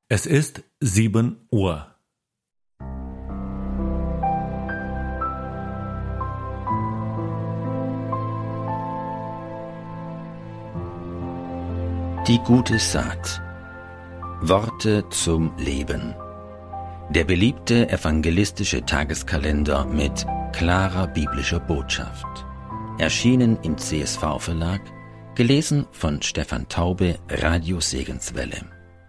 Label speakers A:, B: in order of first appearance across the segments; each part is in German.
A: Es ist 7 Uhr.
B: Die gute Saat. Worte zum Leben. Der beliebte evangelistische Tageskalender mit klarer biblischer Botschaft. Erschienen im CSV-Verlag, gelesen von Stefan Taube, Radio Segenswelle.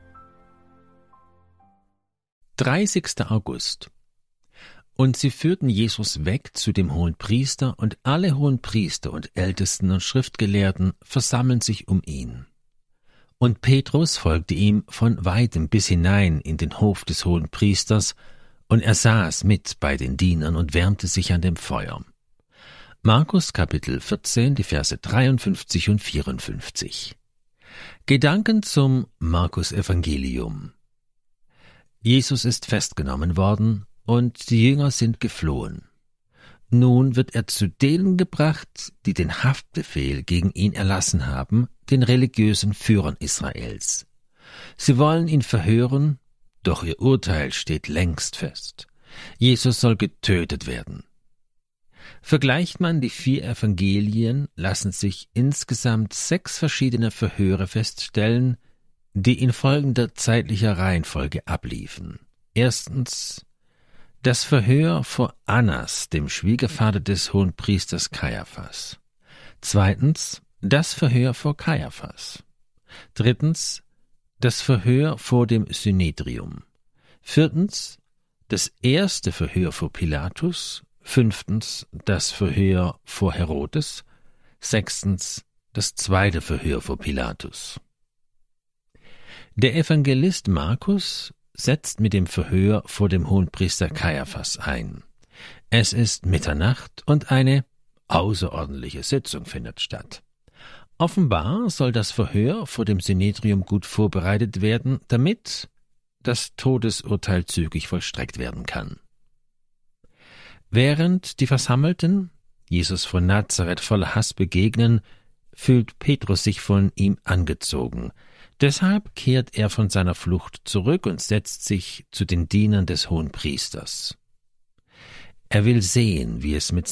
C: 30. August. Und sie führten Jesus weg zu dem Hohenpriester, und alle Hohenpriester und Ältesten und Schriftgelehrten versammeln sich um ihn. Und Petrus folgte ihm von weitem bis hinein in den Hof des Hohenpriesters, und er saß mit bei den Dienern und wärmte sich an dem Feuer. Markus Kapitel 14, die Verse 53 und 54. Gedanken zum Markus Evangelium. Jesus ist festgenommen worden, und die Jünger sind geflohen. Nun wird er zu denen gebracht, die den Haftbefehl gegen ihn erlassen haben, den religiösen Führern Israels. Sie wollen ihn verhören, doch ihr Urteil steht längst fest. Jesus soll getötet werden. Vergleicht man die 4 Evangelien, lassen sich insgesamt 6 verschiedene Verhöre feststellen, die in folgender zeitlicher Reihenfolge abliefen. Erstens das Verhör vor Annas, dem Schwiegervater des Hohenpriesters Kaiaphas. Zweitens das Verhör vor Kaiaphas. Drittens das Verhör vor dem Synedrium. Viertens das erste Verhör vor Pilatus. Fünftens das Verhör vor Herodes. Sechstens das zweite Verhör vor Pilatus. Der Evangelist Markus setzt mit dem Verhör vor dem Hohenpriester Kaiaphas ein. Es ist Mitternacht und eine außerordentliche Sitzung findet statt. Offenbar soll das Verhör vor dem Synedrium gut vorbereitet werden, damit das Todesurteil zügig vollstreckt werden kann. Während die Versammelten Jesus von Nazareth voller Hass begegnen, fühlt Petrus sich von ihm angezogen. Deshalb kehrt er von seiner Flucht zurück und setzt sich zu den Dienern des Hohenpriesters. Er will sehen, wie es mit